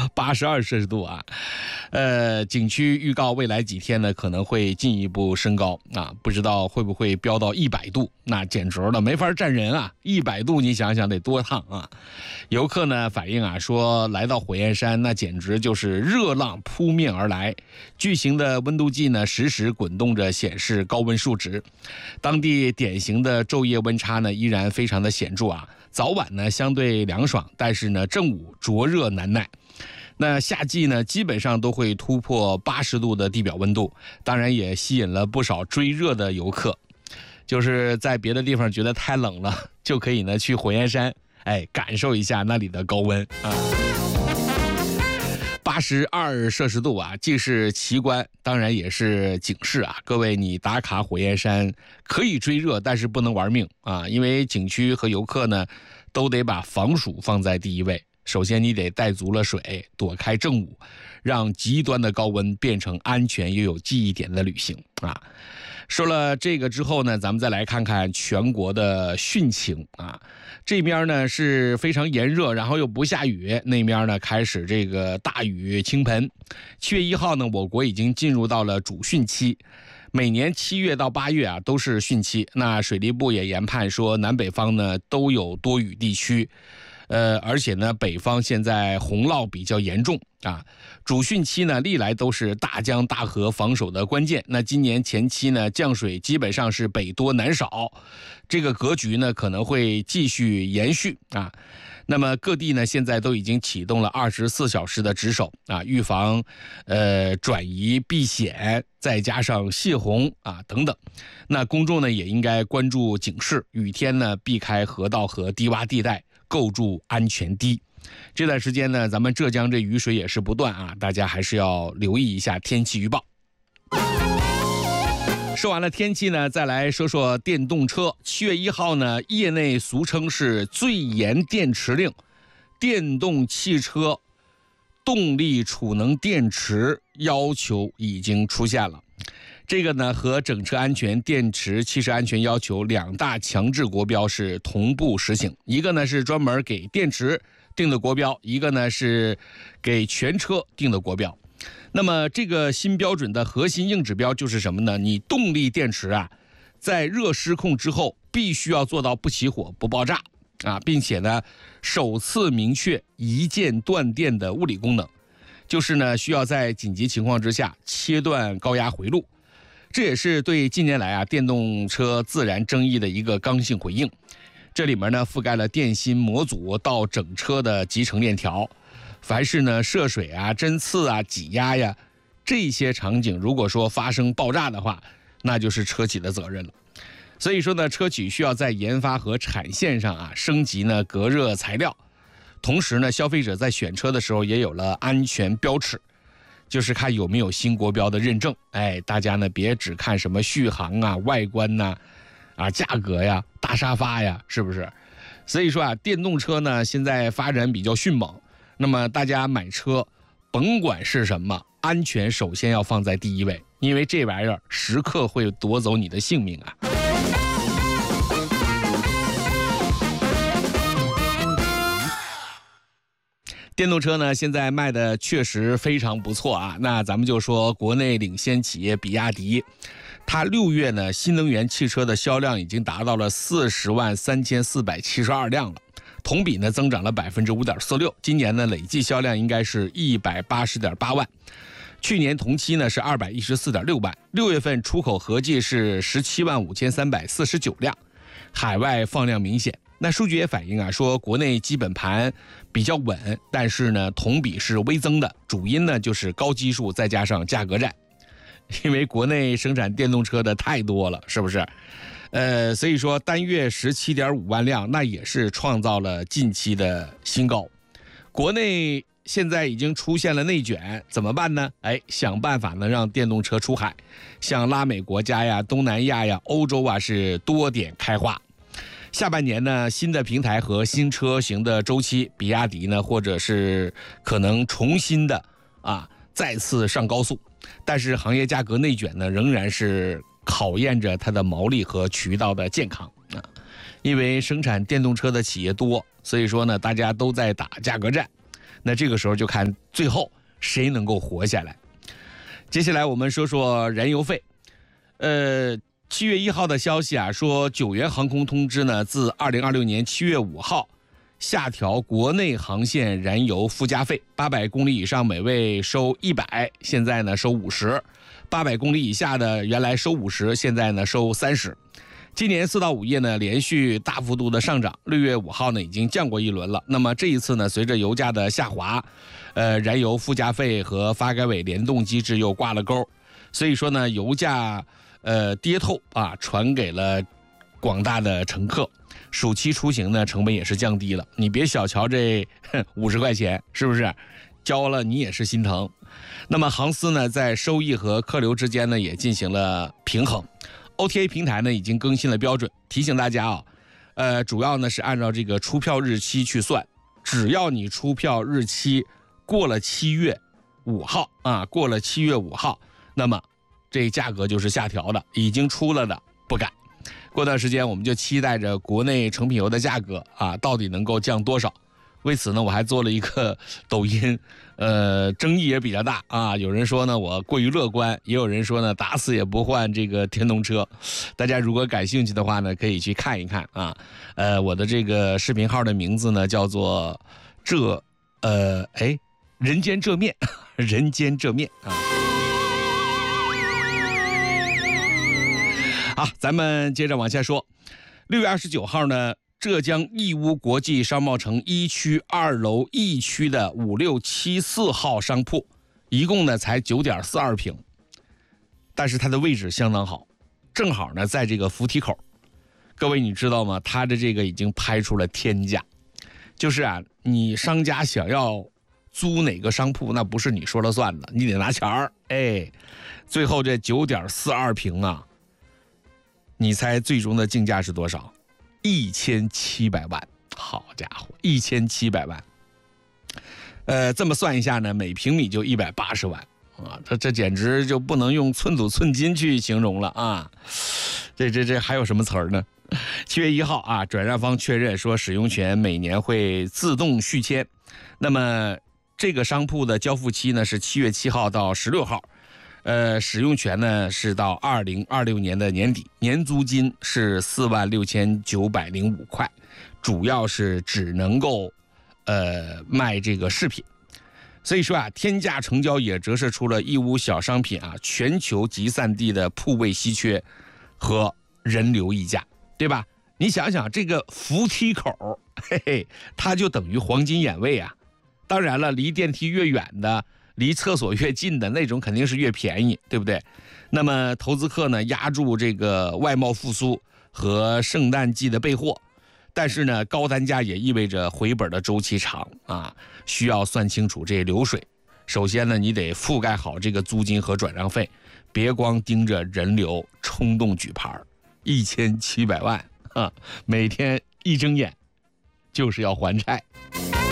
82摄氏度啊。景区预告未来几天呢可能会进一步升高啊，不知道会不会飙到100度，那简直了，没法站人啊！100度你想想得多烫啊！游客呢反映啊说，来到火焰山那简直就是热浪扑面而来，巨型的温度计呢时时滚动着显示高温数值，当地典型的昼夜温差呢依然非常的显著啊，早晚呢相对凉爽，但是呢正午灼热难耐。那夏季呢基本上都会突破80度的地表温度，当然也吸引了不少追热的游客，就是在别的地方觉得太冷了，就可以呢去火焰山，感受一下那里的高温啊。82摄氏度啊，既是奇观，当然也是警示啊。各位，你打卡火焰山可以追热，但是不能玩命啊，因为景区和游客呢都得把防暑放在第一位。首先你得带足了水，躲开正午，让极端的高温变成安全又有记忆点的旅行啊。说了这个之后呢，咱们再来看看全国的汛情啊。这边呢是非常炎热，然后又不下雨，那边呢开始这个大雨倾盆。7月1号呢，我国已经进入到了主汛期。每年7月到8月啊都是汛期，那水利部也研判说，南北方呢都有多雨地区。而且呢，北方现在洪涝比较严重啊。主汛期呢，历来都是大江大河防守的关键。那今年前期呢，降水基本上是北多南少，这个格局呢可能会继续延续啊。那么各地呢，现在都已经启动了24小时的值守啊，预防转移避险，再加上泄洪啊等等。那公众呢也应该关注警示，雨天呢避开河道和低洼地带，构筑安全堤。这段时间呢，咱们浙江这雨水也是不断啊，大家还是要留意一下天气预报。说完了天气呢，再来说说电动车。7月1号呢，业内俗称是最严电池令，电动汽车动力储能电池要求已经出现了。这个呢和整车安全、电池、汽车安全要求2大强制国标是同步实行，一个呢是专门给电池定的国标，一个呢是给全车定的国标。那么这个新标准的核心硬指标就是什么呢？你动力电池啊，在热失控之后必须要做到不起火、不爆炸啊，并且呢首次明确一键断电的物理功能，就是呢需要在紧急情况之下切断高压回路。这也是对近年来啊电动车自燃争议的一个刚性回应。这里面呢覆盖了电芯模组到整车的集成链条，凡是呢涉水啊、针刺啊、挤压呀这些场景，如果说发生爆炸的话，那就是车企的责任了。所以说呢，车企需要在研发和产线上啊升级呢隔热材料，同时呢，消费者在选车的时候也有了安全标尺。就是看有没有新国标的认证，大家呢别只看什么续航啊、外观呐、价格呀、大沙发呀，是不是？所以说啊，电动车呢现在发展比较迅猛，那么大家买车，甭管是什么，安全首先要放在第一位，因为这玩意儿时刻会夺走你的性命啊。电动车呢，现在卖的确实非常不错啊。那咱们就说国内领先企业比亚迪，它6月呢，新能源汽车的销量已经达到了40.3472辆了，同比呢增长了5.46%。今年呢，累计销量应该是180.8万，去年同期呢是214.6万。6月份出口合计是175349辆，海外放量明显。那数据也反映啊，说国内基本盘比较稳，但是呢同比是微增的，主因呢就是高基数再加上价格战，因为国内生产电动车的太多了，是不是？所以说单月17.5万辆，那也是创造了近期的新高。国内现在已经出现了内卷，怎么办呢？想办法呢让电动车出海，像拉美国家呀、东南亚呀、欧洲啊是多点开花。下半年呢，新的平台和新车型的周期，比亚迪呢，或者是可能重新的再次上高速，但是行业价格内卷呢，仍然是考验着它的毛利和渠道的健康啊。因为生产电动车的企业多，所以说呢，大家都在打价格战。 那这个时候就看最后谁能够活下来。接下来我们说说燃油费。7月1号的消息啊，说九元航空通知呢，自2026年7月5号下调国内航线燃油附加费，800公里以上每位收100，现在呢收50；800公里以下的原来收50，现在呢收30。今年4到5月呢连续大幅度的上涨，6月5号呢已经降过一轮了。那么这一次呢，随着油价的下滑，燃油附加费和发改委联动机制又挂了钩，所以说呢，油价跌透啊，传给了广大的乘客。暑期出行呢，成本也是降低了。你别小瞧这50块钱，是不是？交了你也是心疼。那么航司呢，在收益和客流之间呢，也进行了平衡。OTA 平台呢已经更新了标准，提醒大家啊，主要呢是按照这个出票日期去算，只要你出票日期过了7月5号啊，过了7月5号，那么这价格就是下调的，已经出了的不改。过段时间我们就期待着国内成品油的价格啊，到底能够降多少。为此呢，我还做了一个抖音，争议也比较大啊。有人说呢我过于乐观，也有人说呢打死也不换这个电动车。大家如果感兴趣的话呢，可以去看一看啊。我的这个视频号的名字呢叫做人间这面，人间这面啊。好，咱们接着往下说。6月29号呢，浙江义乌国际商贸城1区2楼 E 区的5674号商铺，一共呢才9.42平，但是它的位置相当好，正好呢在这个扶梯口。各位你知道吗？它的这个已经拍出了天价，就是啊，你商家想要租哪个商铺，那不是你说了算的，你得拿钱儿。最后这9.42平啊，你猜最终的竞价是多少？1700万。好家伙，1700万。这么算一下呢，每平米就180万啊，这简直就不能用寸土寸金去形容了啊！这还有什么词儿呢？7月1号啊，转让方确认说使用权每年会自动续签。那么这个商铺的交付期呢是7月7号到16号。使用权呢是到2026年的年底，年租金是46905块，主要是只能够卖这个饰品。所以说啊，天价成交也折射出了义乌小商品啊全球集散地的铺位稀缺和人流溢价，对吧？你想想这个扶梯口，它就等于黄金眼位啊。当然了，离电梯越远的，离厕所越近的那种肯定是越便宜，对不对？那么投资客呢压住这个外贸复苏和圣诞季的备货，但是呢高单价也意味着回本的周期长啊，需要算清楚这流水。首先呢，你得覆盖好这个租金和转让费，别光盯着人流冲动举牌。1700万啊，每天一睁眼就是要还债。